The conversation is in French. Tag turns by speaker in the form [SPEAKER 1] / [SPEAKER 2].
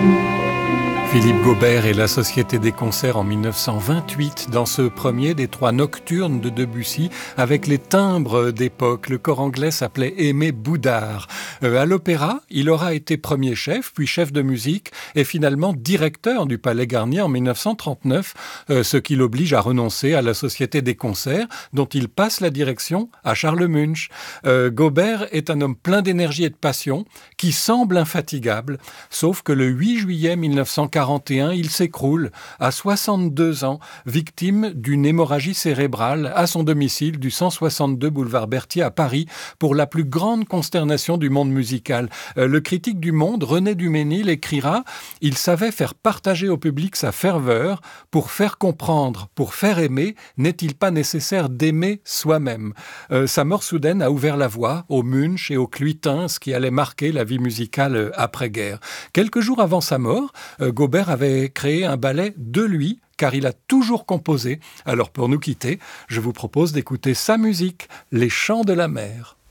[SPEAKER 1] Philippe Gaubert et la Société des concerts en 1928 dans ce premier des trois nocturnes de Debussy avec les timbres d'époque. Le cor anglais s'appelait Aimé Boudard. À l'opéra, il aura été premier chef, puis chef de musique et finalement directeur du Palais Garnier en 1939, ce qui l'oblige à renoncer à la Société des concerts dont il passe la direction à Charles Munch. Gaubert est un homme plein d'énergie et de passion qui semble infatigable, sauf que le 8 juillet 1941, il s'écroule à 62 ans, victime d'une hémorragie cérébrale à son domicile du 162 boulevard Berthier à Paris, pour la plus grande consternation du monde musical. Le critique du Monde, René Duménil, écrira « Il savait faire partager au public sa ferveur pour faire comprendre, pour faire aimer, n'est-il pas nécessaire d'aimer soi-même » Sa mort soudaine a ouvert la voie au Munch et au Cluitin, ce qui allait marquer la vie musicale après-guerre. Quelques jours avant sa mort, Gaubert avait créé un ballet de lui, car il a toujours composé. Alors pour nous quitter, je vous propose d'écouter sa musique, Les Chants de la mer.